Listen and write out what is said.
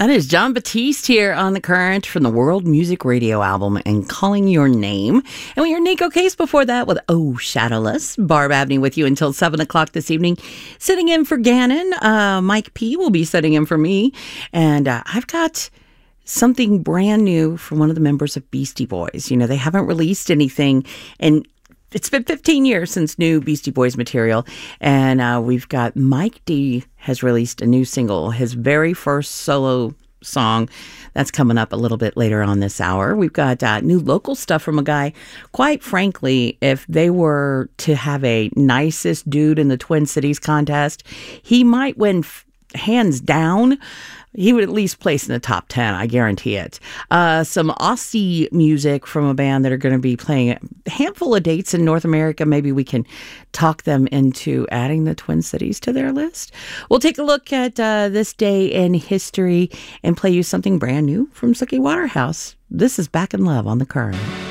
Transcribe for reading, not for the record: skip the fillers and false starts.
That is John Batiste here on The Current from the World Music Radio album and Calling Your Name. And we heard Nico Case before that with Oh Shadowless. Barb Abney with you until 7 o'clock this evening. Sitting in for Gannon. Mike P will be sitting in for me. And I've got something brand new from one of the members of Beastie Boys. You know, they haven't released anything and it's been 15 years since new Beastie Boys material, and we've got Mike D has released a new single, his very first solo song. That's coming up a little bit later on this hour. We've got new local stuff from a guy. Quite frankly, if they were to have a nicest dude in the Twin Cities contest, he might win hands down. He would at least place in the top 10, I guarantee it. Some Aussie music from a band that are going to be playing a handful of dates in North America. Maybe we can talk them into adding the Twin Cities to their list. We'll take a look at this day in history and play you something brand new from Suki Waterhouse. This is Back in Love on The Current.